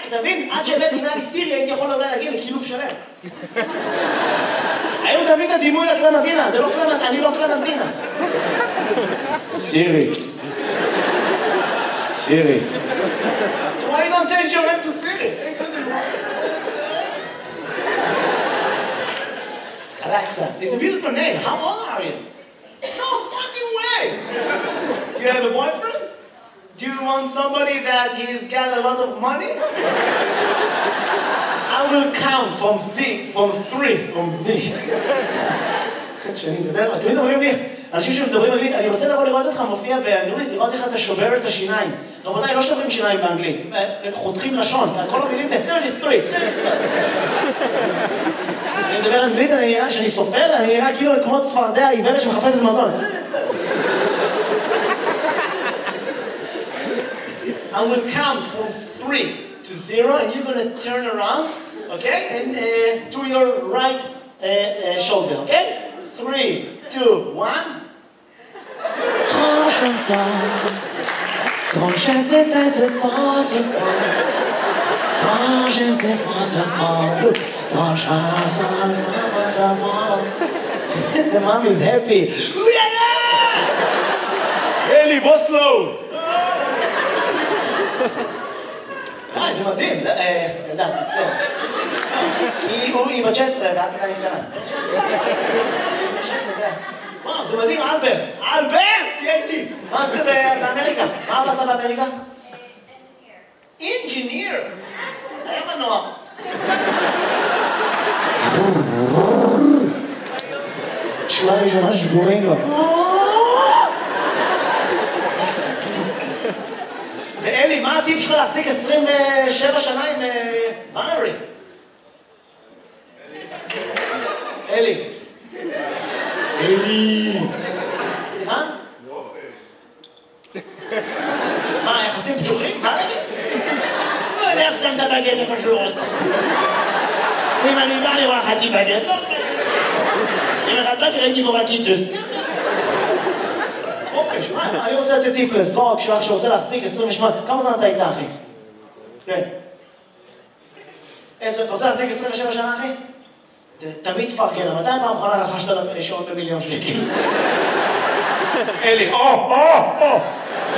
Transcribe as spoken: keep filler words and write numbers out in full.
אתה מבין? עד שהבאתי לי סירי הייתי יכול אולי להגיע לכילוף שלם. היום תמיד הדימוי לקלמנטינה, זה לא קלמנטינה, אני לא קלמנטינה. סירי. סירי. So why you don't change your name to Siri? Alexa, it's a beautiful name. How old are you? No fucking way! Do you have a boyfriend? Do you want somebody that he's got a lot of money? I will count from three, from three, from three. כשאני מדבר, אתם מדברים לי, אנשים שמדברים אנגלית, אני רוצה לבוא לראות אותך מופיע באנגלית, לראות איך אתה שובר את השיניים. רבותיי, לא שוברים שיניים באנגלית, חותכים לשון, כל המילים ב-שלושים ושלוש. אני מדבר אנגלית, אני נראה שאני סופר, אני נראה כאילו כמו צפרדע עיוורת שמחפשת מזון. I will count from three to zero, and you're going to turn around, okay, and uh, to your right uh, uh, shoulder, okay? Three, two, one. Grand chanson, grand chanson, c'est fort, c'est fort. Grand chanson, c'est fort. Grand chanson, c'est fort. The mom is happy. Eli, בוא slow. אה, זה מדהים, אלדד, תצטער. כי היא בת שש עשרה ואת עדיין קטנה. שש עשרה זה... וואו, זה מדהים, אלברט. אלברט! תהיה איתי. מה עשית באמריקה? מה אבא עשה באמריקה? אינג'יניר. היה מנוע. שלה ראשונה שבורים לו. ואלי, מה עדיף שלך להחזיק עשרים ושבע שנה עם בנרי? אלי. אלי. סליחה? לא, אלי. מה, יחסים פתוחים? בנרי? לא יודע איך שמת בגט איפה שהוא רוצה. אם אני בא לראה חצי בגט, לא בגט. אם אחד בגט ראיתי בו בקיטוס. חופש, מה? אני רוצה לתת טיפ לזוג שלך שרוצה להחזיק עשרים ושמונה. כמה זמן אתה איתה, אחי? כן. אתה רוצה להחזיק עשרים ושבע שנה, אחי? תמיד תפרגן, מתי פעם אחרונה רכשת שעון במיליון שקל? אלי, או, או, או!